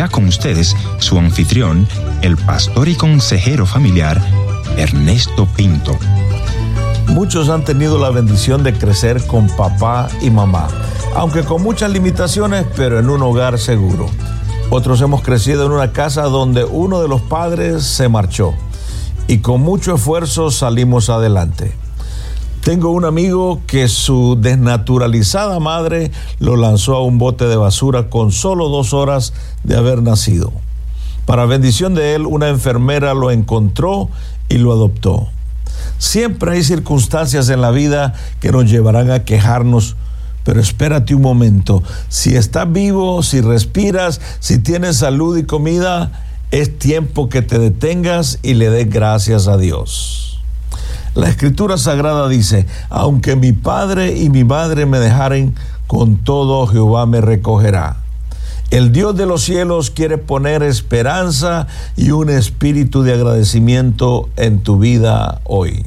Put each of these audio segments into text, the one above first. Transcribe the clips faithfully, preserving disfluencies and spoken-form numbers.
está con ustedes su anfitrión, el pastor y consejero familiar, Ernesto Pinto. Muchos han tenido la bendición de crecer con papá y mamá, aunque con muchas limitaciones, pero en un hogar seguro. Otros hemos crecido en una casa donde uno de los padres se marchó y con mucho esfuerzo salimos adelante. Tengo un amigo que su desnaturalizada madre lo lanzó a un bote de basura con solo dos horas de haber nacido. Para bendición de él, una enfermera lo encontró y lo adoptó. Siempre hay circunstancias en la vida que nos llevarán a quejarnos, pero espérate un momento. Si estás vivo, si respiras, si tienes salud y comida, es tiempo que te detengas y le des gracias a Dios. La Escritura Sagrada dice: aunque mi padre y mi madre me dejaren, con todo Jehová me recogerá. El Dios de los cielos quiere poner esperanza y un espíritu de agradecimiento en tu vida hoy.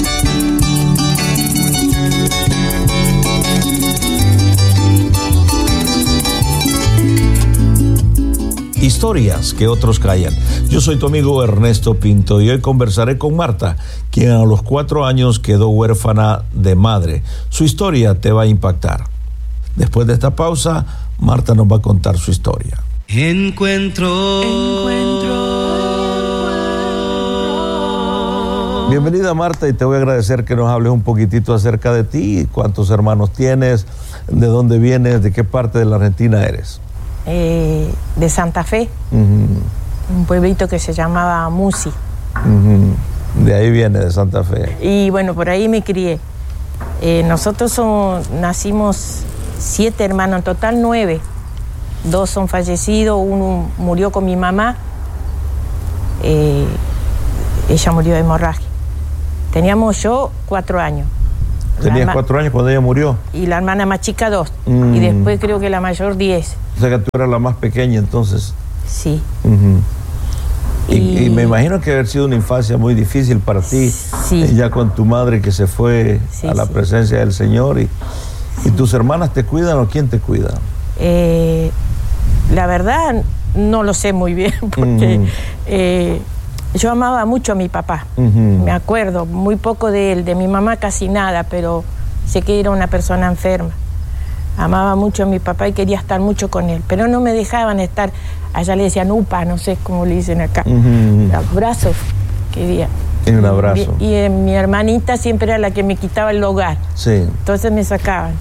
Historias que otros callan. Yo soy tu amigo Ernesto Pinto y hoy conversaré con Marta, quien a los cuatro años quedó huérfana de madre. Su historia te va a impactar. Después de esta pausa, Marta nos va a contar su historia. Encuentro. Encuentro. Bienvenida, Marta, y te voy a agradecer que nos hables un poquitito acerca de ti. ¿Cuántos hermanos tienes? ¿De dónde vienes? ¿De qué parte de la Argentina eres? Eh, de Santa Fe, uh-huh. Un pueblito que se llamaba Musi. Uh-huh. De ahí viene, de Santa Fe. Y bueno, por ahí me crié. Eh, nosotros son, nacimos siete hermanos, en total nueve. Dos son fallecidos, uno murió con mi mamá. Eh, ella murió de hemorragia. Teníamos yo cuatro años. ¿Tenías cuatro años cuando ella murió? Y la hermana más chica dos. Mm. Y después creo que la mayor diez. O sea que tú eras la más pequeña entonces. Sí. Uh-huh. Y, y... y me imagino que haber sido una infancia muy difícil para ti. Sí. Ya con tu madre que se fue sí, a la sí. presencia del Señor. Y, sí. ¿Y tus hermanas te cuidan o quién te cuida? Eh, la verdad no lo sé muy bien porque... Uh-huh. eh, Yo amaba mucho a mi papá, uh-huh. Me acuerdo, muy poco de él, de mi mamá casi nada, pero sé que era una persona enferma. Amaba mucho a mi papá y quería estar mucho con él, pero no me dejaban estar, allá le decían upa, no sé cómo le dicen acá, uh-huh. Abrazos, quería. Y un abrazo. Y, y eh, mi hermanita siempre era la que me quitaba el hogar, sí. Entonces me sacaban.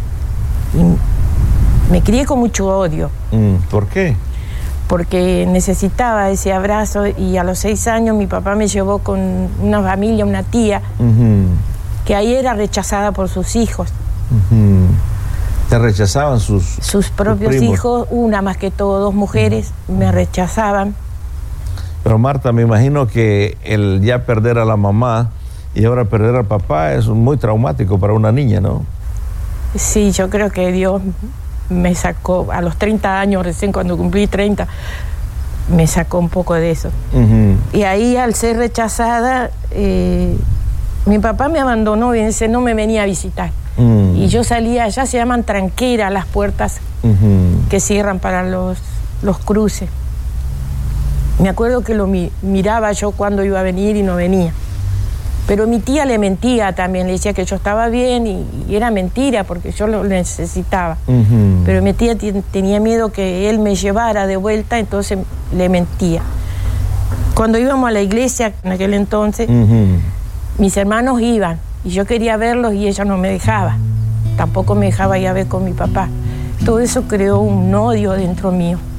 Y me crié con mucho odio. Mm, ¿por qué? Porque necesitaba ese abrazo y a los seis años mi papá me llevó con una familia, una tía, uh-huh. que ahí era rechazada por sus hijos. Uh-huh. ¿Te rechazaban sus Sus propios sus hijos, una más que todo, dos mujeres, uh-huh. me rechazaban. Pero Marta, me imagino que el ya perder a la mamá y ahora perder al papá es muy traumático para una niña, ¿no? Sí, yo creo que Dios... me sacó, a los treinta años, recién cuando cumplí treinta, me sacó un poco de eso. Uh-huh. Y ahí, al ser rechazada, eh, mi papá me abandonó y dice, no me venía a visitar. Uh-huh. Y yo salía, allá se llaman tranqueras las puertas uh-huh. que cierran para los, los cruces. Me acuerdo que lo mi, miraba yo cuando iba a venir y no venía. Pero mi tía le mentía también, le decía que yo estaba bien y, y era mentira porque yo lo necesitaba. Uh-huh. Pero mi tía t- tenía miedo que él me llevara de vuelta, entonces le mentía. Cuando íbamos a la iglesia en aquel entonces, uh-huh. mis hermanos iban y yo quería verlos y ella no me dejaba. Tampoco me dejaba ir a ver con mi papá. Todo eso creó un odio dentro mío.